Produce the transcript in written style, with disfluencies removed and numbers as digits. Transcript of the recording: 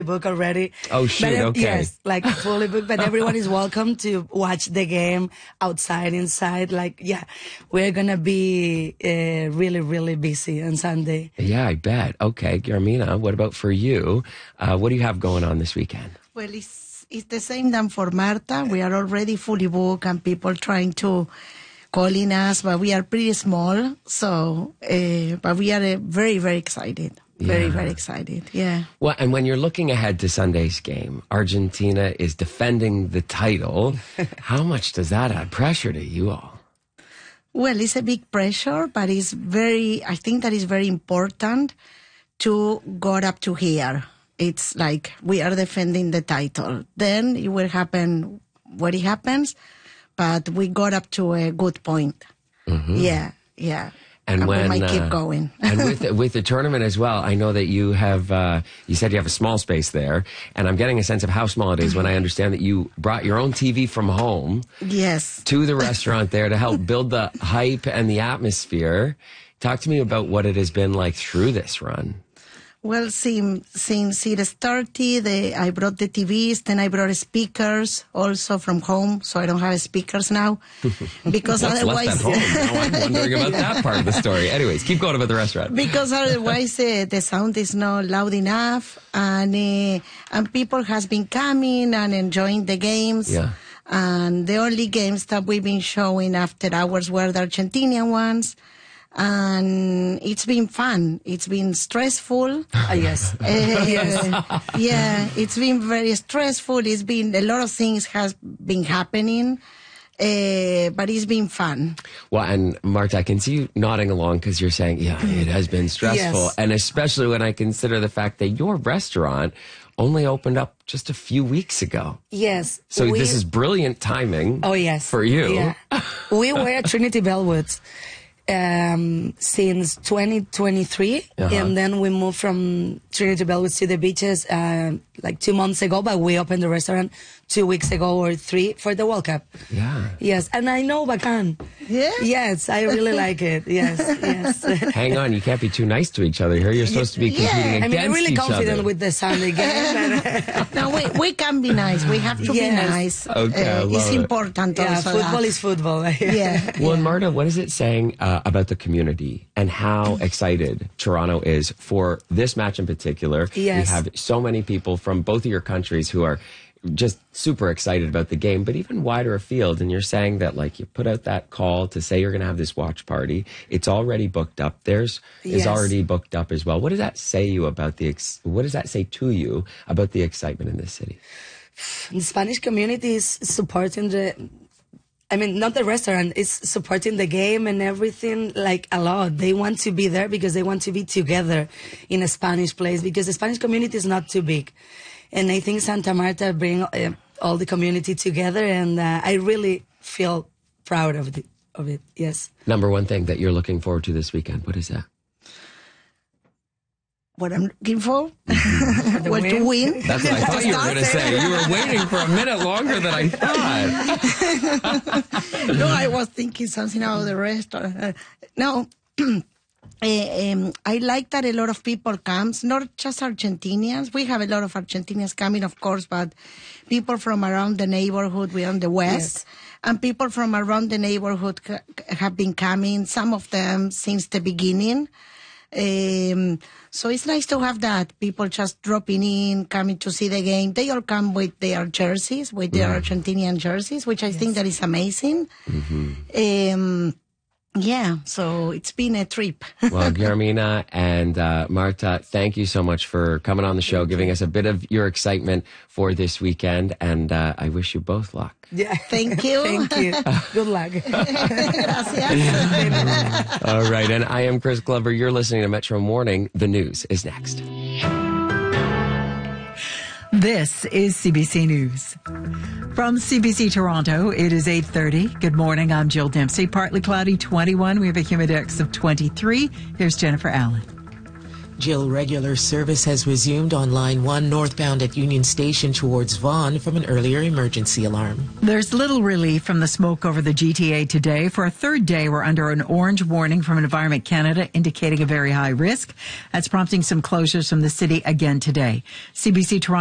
booked already. Oh, shoot, okay. Yes, like fully booked, but everyone is welcome to watch the game outside, inside. Like, yeah, we're going to be really, really busy on Sunday. Yeah, I bet. Okay, Guillermina, what about for you? What do you have going on this weekend? Well, it's the same than for Marta. We are already fully booked and people trying to calling us, but we are pretty small. So, but we are very, very excited. Very, very excited. Yeah. Well, and when you're looking ahead to Sunday's game, Argentina is defending the title. How much does that add pressure to you all? Well, it's a big pressure, but I think that is very important to go up to here. It's like we are defending the title. Then it will happen what it happens, but we got up to a good point. Mm-hmm. Yeah. And we might keep going. And with the tournament as well, I know that you have, you said you have a small space there, and I'm getting a sense of how small it is when I understand that you brought your own TV from home to the restaurant there to help build the hype and the atmosphere. Talk to me about what it has been like through this run. Well, since it started, I brought the TVs, then I brought speakers also from home, so I don't have speakers now. Because otherwise... left at home? Now I'm wondering about that part of the story. Anyways, keep going about the restaurant. Because otherwise the sound is not loud enough, and people has been coming and enjoying the games. Yeah. And the only games that we've been showing after hours were the Argentinian ones. And it's been fun. It's been stressful. Yes. Yeah, it's been very stressful. It's been a lot of things has been happening, but it's been fun. Well, and Marta, I can see you nodding along because you're saying, yeah, it has been stressful. Yes. And especially when I consider the fact that your restaurant only opened up just a few weeks ago. Yes. So this is brilliant timing. Oh, yes. For you. Yeah. We were at Trinity Bellwoods since 2023, and then we moved from Trinity Bellwoods to the beaches like 2 months ago, but we opened the restaurant 2 weeks ago or 3 for the World Cup. Yeah. Yes, and I know Bacan. Yeah? Yes, I really like it. Yes. Hang on, you can't be too nice to each other here. You're supposed to be competing against each other. I'm really confident with the Sunday game. No, we can be nice. We have to be nice. Okay, it's important also. Football is football. Yeah. Well, and Marta, what is it saying about the community and how excited Toronto is for this match in particular? Yes. We have so many people from both of your countries who are just super excited about the game, but even wider afield. And you're saying that, like, you put out that call to say you're going to have this watch party. It's already booked up. Theirs is already booked up as well. What does that say you about what does that say to you about the excitement in this city? The Spanish community is supporting not the restaurant, it's supporting the game and everything, like, a lot. They want to be there because they want to be together in a Spanish place, because the Spanish community is not too big. And I think Santa Marta bring all the community together, and I really feel proud of it, yes. Number one thing that you're looking forward to this weekend, what is that? What I'm looking for? Well, to win. That's what I thought you were going to say. You were waiting for a minute longer than I thought. No, I was thinking something about the restaurant. No. I like that a lot of people comes, not just Argentinians. We have a lot of Argentinians coming, of course, but people from around the neighborhood, we're on the west, and people from around the neighborhood have been coming, some of them since the beginning. So it's nice to have that. People just dropping in, coming to see the game. They all come with their jerseys, with their Argentinian jerseys, which I think that is amazing. Mm-hmm. Yeah, so it's been a trip. Well, Guillermina and Marta, thank you so much for coming on the show, giving us a bit of your excitement for this weekend, and I wish you both luck. Yeah, thank you. Thank you. Good luck. All right, and I am Chris Glover. You're listening to Metro Morning. The news is next. This is CBC News. From CBC Toronto, it is 8:30. Good morning, I'm Jill Dempsey. Partly cloudy, 21. We have a humidex of 23. Here's Jennifer Allen. Jill, regular service has resumed on Line 1 northbound at Union Station towards Vaughan from an earlier emergency alarm. There's little relief from the smoke over the GTA today. For a third day, we're under an orange warning from Environment Canada indicating a very high risk. That's prompting some closures from the city again today. CBC Toronto